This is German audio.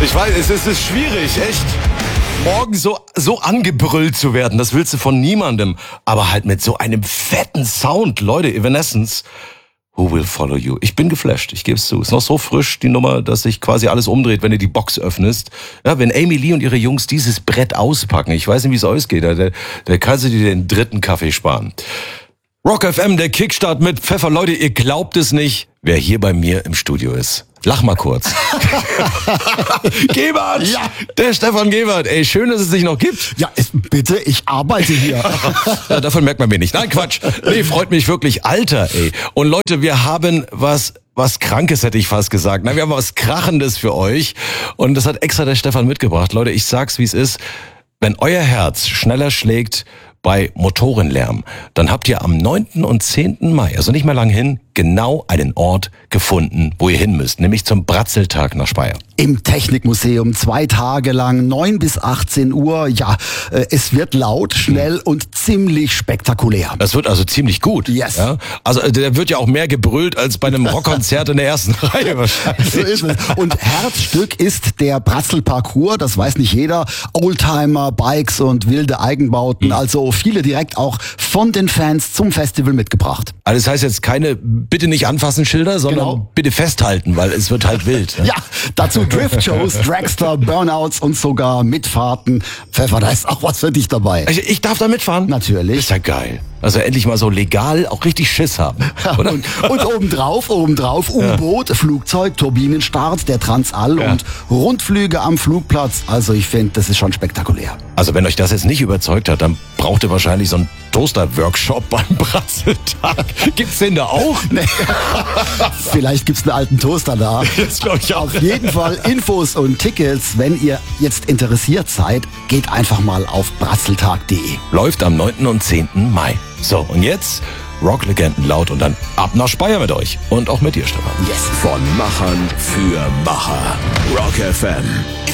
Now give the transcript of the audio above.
Ich weiß, es ist schwierig, echt. Morgen so angebrüllt zu werden, das willst du von niemandem. Aber halt mit so einem fetten Sound. Leute, Evanescence, Who Will Follow You? Ich bin geflasht, ich gebe es zu. Ist noch so frisch, die Nummer, dass sich quasi alles umdreht, wenn du die Box öffnest. Ja, wenn Amy Lee und ihre Jungs dieses Brett auspacken, ich weiß nicht, wie es ausgeht, da kannst du dir den dritten Kaffee sparen. Rock FM, der Kickstart mit Pfeffer. Leute, ihr glaubt es nicht, wer hier bei mir im Studio ist. Lach mal kurz. Gebert! Ja. Der Stefan Gebert. Ey, schön, dass es dich noch gibt. Ja, bitte, ich arbeite hier. Ja, davon merkt man mir nicht. Nein, Quatsch. Nee, freut mich wirklich. Alter, ey. Und Leute, wir haben was Krankes, hätte ich fast gesagt. Nein, wir haben was Krachendes für euch. Und das hat extra der Stefan mitgebracht. Leute, ich sag's, wie es ist. Wenn euer Herz schneller schlägt bei Motorenlärm, dann habt ihr am 9. und 10. Mai, also nicht mehr lang hin, genau einen Ort gefunden, wo ihr hin müsst, nämlich zum Bratzeltag nach Speyer. Im Technikmuseum 2 Tage lang, 9 bis 18 Uhr. Ja, es wird laut, schnell und ziemlich spektakulär. Das wird also ziemlich gut. Yes. Ja? Also der wird ja auch mehr gebrüllt als bei einem Rockkonzert in der ersten Reihe wahrscheinlich. So ist es. Und Herzstück ist der Bratzelparcours, das weiß nicht jeder. Oldtimer, Bikes und wilde Eigenbauten, also viele direkt auch von den Fans zum Festival mitgebracht. Also das heißt jetzt keine bitte nicht anfassen Schilder, sondern Genau. bitte festhalten, weil es wird halt wild. Ne? Ja, dazu Drift-Shows, Dragster, Burnouts und sogar Mitfahrten. Pfeffer, da ist auch was für dich dabei. Ich darf da mitfahren? Natürlich. Ist ja geil. Also endlich mal so legal auch richtig Schiss haben. Oder? Und obendrauf, U-Boot, Flugzeug, Turbinenstart, der Transall und Rundflüge am Flugplatz. Also ich finde, das ist schon spektakulär. Also wenn euch das jetzt nicht überzeugt hat, dann braucht ihr wahrscheinlich so einen Toaster-Workshop beim Bratzeltag. Gibt's den da auch? Nee. Vielleicht gibt's einen alten Toaster da. Das glaube ich auch. Auf jeden Fall Infos und Tickets, wenn ihr jetzt interessiert seid, geht einfach mal auf bratzeltag.de. Läuft am 9. und 10. Mai. So, und jetzt Rocklegenden laut und dann ab nach Speyer mit euch. Und auch mit dir, Stefan. Yes. Von Machern für Macher. Rock FM.